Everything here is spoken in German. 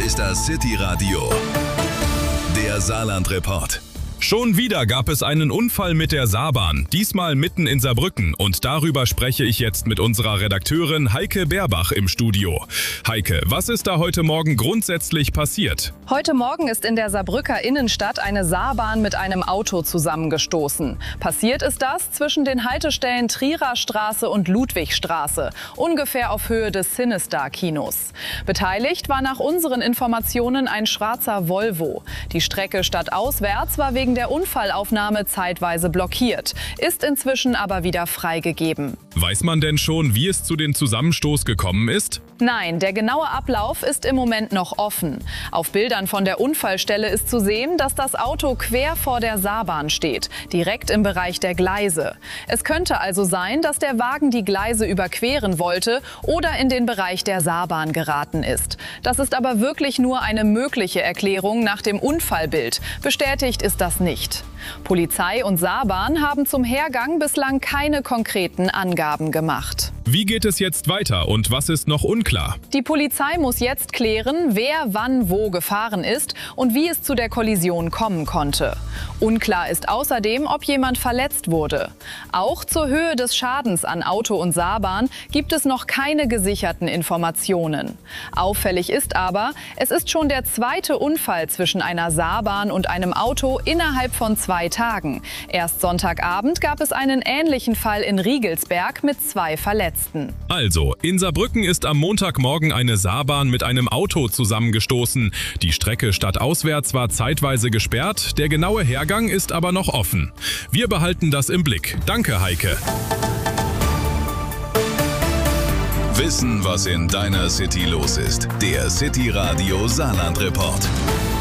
ist das City Radio, der Saarland-Report. Schon wieder gab es einen Unfall mit der Saarbahn, diesmal mitten in Saarbrücken, und darüber spreche ich jetzt mit unserer Redakteurin Heike Berbach im Studio. Heike, was ist da heute Morgen grundsätzlich passiert? Heute Morgen ist in der Saarbrücker Innenstadt eine Saarbahn mit einem Auto zusammengestoßen. Passiert ist das zwischen den Haltestellen Trierer Straße und Ludwigstraße, ungefähr auf Höhe des Cinestar-Kinos. Beteiligt war nach unseren Informationen ein schwarzer Volvo. Die Strecke stadtauswärts war wegen der Unfallaufnahme zeitweise blockiert, ist inzwischen aber wieder freigegeben. Weiß man denn schon, wie es zu dem Zusammenstoß gekommen ist? Nein, der genaue Ablauf ist im Moment noch offen. Auf Bildern von der Unfallstelle ist zu sehen, dass das Auto quer vor der Saarbahn steht, direkt im Bereich der Gleise. Es könnte also sein, dass der Wagen die Gleise überqueren wollte oder in den Bereich der Saarbahn geraten ist. Das ist aber wirklich nur eine mögliche Erklärung nach dem Unfallbild. Bestätigt ist das nicht. Polizei und Saarbahn haben zum Hergang bislang keine konkreten Angaben gemacht. Wie geht es jetzt weiter und was ist noch unklar? Die Polizei muss jetzt klären, wer wann wo gefahren ist und wie es zu der Kollision kommen konnte. Unklar ist außerdem, ob jemand verletzt wurde. Auch zur Höhe des Schadens an Auto und Saarbahn gibt es noch keine gesicherten Informationen. Auffällig ist aber, es ist schon der zweite Unfall zwischen einer Saarbahn und einem Auto innerhalb von 2 Tagen. Erst Sonntagabend gab es einen ähnlichen Fall in Riegelsberg mit 2 Verletzten. Also, in Saarbrücken ist am Montagmorgen eine Saarbahn mit einem Auto zusammengestoßen. Die Strecke stadtauswärts war zeitweise gesperrt, der genaue Hergang ist aber noch offen. Wir behalten das im Blick. Danke, Heike. Wissen, was in deiner City los ist. Der City Radio Saarland-Report.